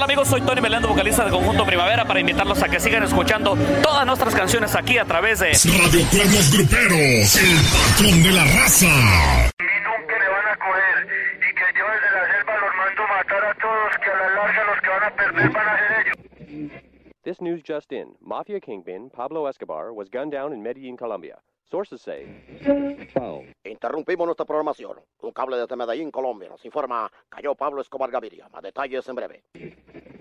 tal amigos? Soy Tony Belendo, vocalista del Conjunto Primavera, para invitarlos a que sigan escuchando todas nuestras canciones aquí a través de Radio Cuernos Gruperos, el patrón de la raza. Y nunca me van a coger, y que yo desde la selva los mando matar a todos, que a la larga los que van a perder van a ser ellos. This news just in. Mafia kingpin Pablo Escobar was gunned down in Medellín, Colombia. Sources say... Interrumpimos nuestra programación. Un cable desde Medellín, Colombia, nos informa, cayó Pablo Escobar Gaviria. Más detalles en breve.